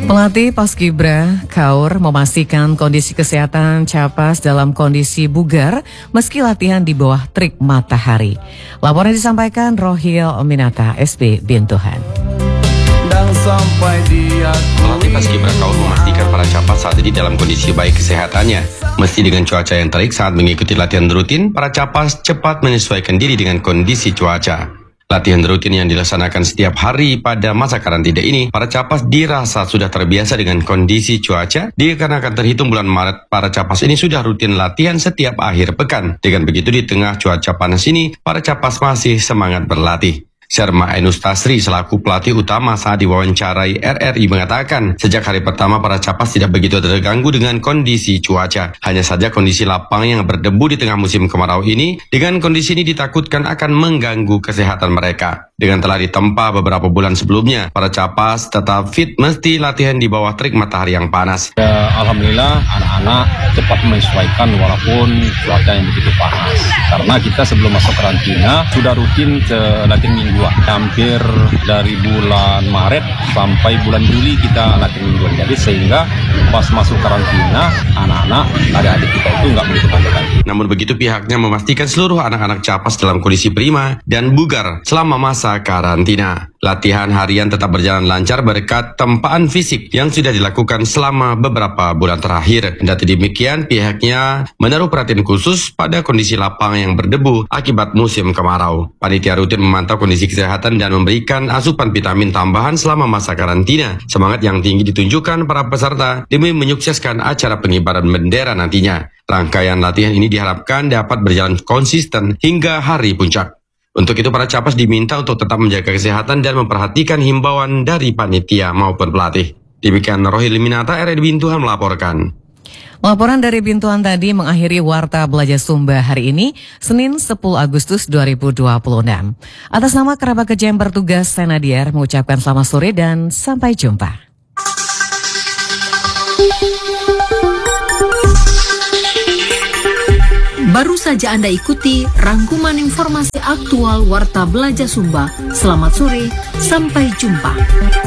Pelatih Paskibra Kaur memastikan kondisi kesehatan Capas dalam kondisi bugar meski latihan di bawah terik matahari. Laporan disampaikan Rohil Minata, SB Bintuhan. Pelatih Paskibra Kaur memastikan para Capas saat ini dalam kondisi baik kesehatannya. Meski dengan cuaca yang terik saat mengikuti latihan rutin, para Capas cepat menyesuaikan diri dengan kondisi cuaca. Latihan rutin yang dilaksanakan setiap hari pada masa karantina ini, para Capas dirasa sudah terbiasa dengan kondisi cuaca. Dikarenakan terhitung bulan Maret, para Capas ini sudah rutin latihan setiap akhir pekan. Dengan begitu di tengah cuaca panas ini, para Capas masih semangat berlatih. Sharma Ainus Tasri selaku pelatih utama saat diwawancarai RRI mengatakan, sejak hari pertama para Capas tidak begitu terganggu dengan kondisi cuaca. Hanya saja kondisi lapang yang berdebu di tengah musim kemarau ini, dengan kondisi ini ditakutkan akan mengganggu kesehatan mereka. Dengan telah ditempa beberapa bulan sebelumnya, para Capas tetap fit meski latihan di bawah terik matahari yang panas. Alhamdulillah anak-anak cepat menyesuaikan walaupun cuaca yang begitu panas. Karena kita sebelum masuk karantina sudah rutin latihan mingguan. Hampir dari bulan Maret sampai bulan Juli kita latihan mingguan. Jadi sehingga pas masuk karantina, anak-anak, adik-adik kita itu nggak begitu kaget. Namun begitu pihaknya memastikan seluruh anak-anak Capas dalam kondisi prima dan bugar selama masa karantina. Latihan harian tetap berjalan lancar berkat tempaan fisik yang sudah dilakukan selama beberapa bulan terakhir. Kendati demikian, pihaknya menaruh perhatian khusus pada kondisi lapang yang berdebu akibat musim kemarau. Panitia rutin memantau kondisi kesehatan dan memberikan asupan vitamin tambahan selama masa karantina. Semangat yang tinggi ditunjukkan para peserta demi menyukseskan acara pengibaran bendera nantinya. Rangkaian latihan ini diharapkan dapat berjalan konsisten hingga hari puncak. Untuk itu para Capas diminta untuk tetap menjaga kesehatan dan memperhatikan himbauan dari panitia maupun pelatih. Demikian Rohil Minata, RRI Bintuhan melaporkan. Laporan dari Bintuhan tadi mengakhiri Warta Belajar Sumba hari ini, Senin 10 Agustus 2026. Atas nama kerabat kerja yang bertugas, saya Nadiar mengucapkan selamat sore dan sampai jumpa. Baru saja Anda ikuti rangkuman informasi aktual Warta Belajar Sumba. Selamat sore, sampai jumpa.